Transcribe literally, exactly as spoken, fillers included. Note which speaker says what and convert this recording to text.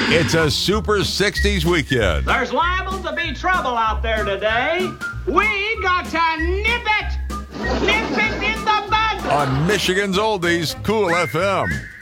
Speaker 1: It's a Super sixties weekend.
Speaker 2: There's liable to be trouble out there today. We got to nip it! Nip it in the bud!
Speaker 1: On Michigan's Oldies, Cool F M.